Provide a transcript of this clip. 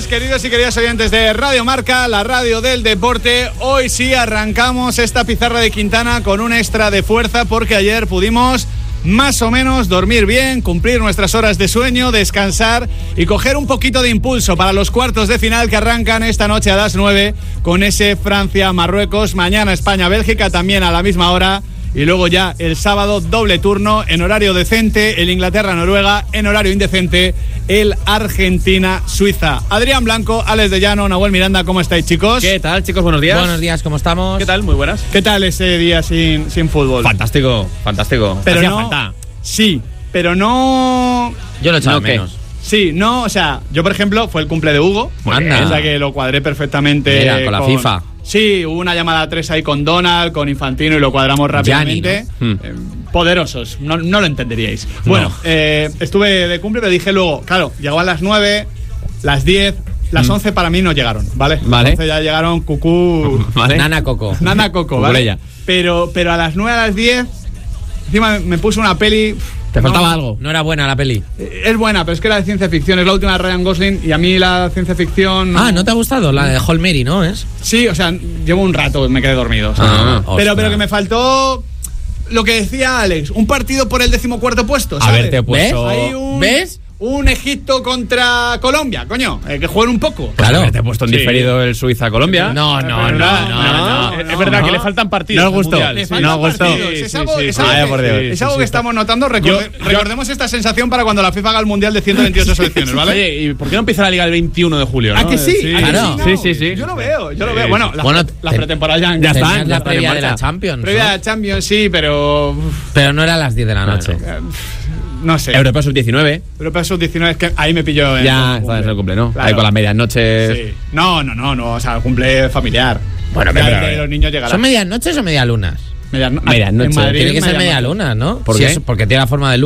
queridos y queridas oyentes de Radio Marca, la radio del deporte. Hoy sí arrancamos esta pizarra de Quintana con un extra de fuerza porque ayer pudimos más o menos dormir bien, cumplir nuestras horas de sueño, descansar y coger un poquito de impulso para los cuartos de final que arrancan esta noche a las 9 con ese Francia-Marruecos. Mañana España-Bélgica también a la misma hora. Y luego ya el sábado doble turno en horario decente, el Inglaterra-Noruega, en horario indecente, el Argentina-Suiza. Adrián Blanco, Alex de Llano, Nahuel Miranda, ¿cómo estáis, chicos? ¿Qué tal, chicos? Buenos días. Buenos días, ¿cómo estamos? ¿Qué tal? Muy buenas. ¿Qué tal ese día sin fútbol? Fantástico. Pero hacía no, falta. Sí, pero no... Yo lo he echado ¿No qué? menos. Sí, no, o sea, yo por ejemplo, fue el cumple de Hugo. Anda. O sea que lo cuadré perfectamente. Mira, con la FIFA. Sí, hubo una llamada a 3 ahí con Donald, con Infantino y lo cuadramos rápidamente. Gianni, Poderosos, no lo entenderíais. Bueno, estuve de cumple, pero dije luego, claro, llegó a las 9, las 10, las 11 para mí no llegaron, ¿vale? Vale. Las 11 ya llegaron Cucú, ¿Vale? Nana Coco. Nana Coco, ¿vale? Pero a las 9, a las 10, encima me puse una peli... ¿Te faltaba algo? No era buena la peli. Es buena, pero es que era de ciencia ficción, es la última de Ryan Gosling y a mí la ciencia ficción... ¿no te ha gustado? La de Hall Mary, ¿no? ¿Es? Sí, o sea, llevo un rato, me quedé dormido. O sea, pero que me faltó lo que decía Alex, un partido por el 14º puesto, ¿sabes? Haberte puesto... Hay ¿Ves? Un Egipto contra Colombia, coño, que jueguen un poco. Claro. Haberte puesto en diferido el Suiza-Colombia. No. Es verdad que le faltan partidos. No os gustó. Le faltan No gustó. partidos. Es algo, Sí, es sí, algo vaya que- por Dios. es algo que estamos notando. Recordemos esta sensación para cuando la FIFA haga el Mundial de 128 selecciones, ¿vale? Oye, ¿y por qué no empieza la liga el 21 de julio? ¿A ¿no? que sí? ¿A que claro. no? Sí. Yo lo veo. Sí, Bueno, sí. Bueno, la pretemporada ya está. Tenías la están previa en de la marcha. Champions, Previa ¿no? de Champions, sí, pero... Pero no era a las 10 de la noche. No sé. Europeo Sub-19. Europeo Sub-19 es que ahí me pilló en Ya el está en el cumple, ¿no? Claro. Ahí con las medias noches. Sí. No, o sea, cumple familiar. Bueno, Ya pero- el de los niños llegará. ¿Son medianoches o medialunas? Medianoche. En Madrid Tiene que ser medianoche. media luna, ¿no? ¿Por Si qué? es porque tiene la forma de luna.